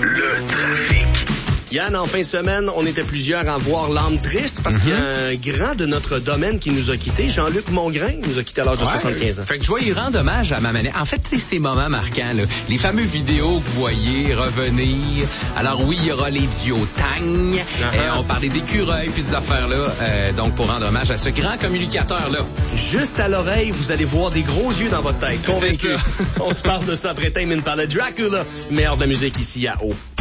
Le trafic. Yann, en fin de semaine, on était plusieurs à voir l'âme triste parce qu'il y a un grand de notre domaine qui nous a quittés. Jean-Luc Mongrain nous a quittés à l'âge de 75 ans. Fait que je vais y rendre hommage à ma manière. En fait, c'est ces moments marquants, là. Les fameux vidéos que vous voyez revenir. Alors oui, il y aura les duos Tang. On parlait d'écureuils puis des affaires-là. Donc, pour rendre hommage à ce grand communicateur-là. Juste à l'oreille, vous allez voir des gros yeux dans votre tête. Convaincu. On se parle de ça après Tame Impala Dracula. Meilleur de la musique ici à O.